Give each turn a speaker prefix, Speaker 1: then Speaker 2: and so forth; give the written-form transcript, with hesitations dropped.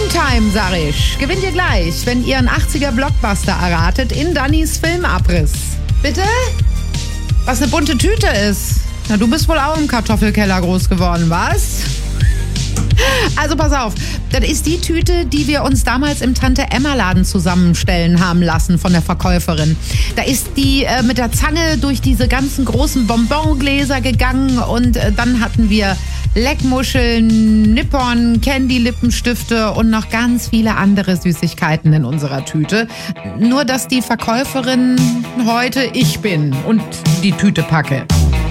Speaker 1: Tütentime, sag ich. Gewinnt ihr gleich, wenn ihr einen 80er-Blockbuster erratet in Dannys Filmabriss. Bitte? Was eine bunte Tüte ist. Na, du bist wohl auch im Kartoffelkeller groß geworden, was? Also pass auf, das ist die Tüte, die wir uns damals im Tante-Emma-Laden zusammenstellen haben lassen von der Verkäuferin. Da ist die mit der Zange durch diese ganzen großen Bonbongläser gegangen und dann hatten wir Leckmuscheln, Nippon, Candy-Lippenstifte und noch ganz viele andere Süßigkeiten in unserer Tüte. Nur, dass die Verkäuferin heute ich bin und die Tüte packe.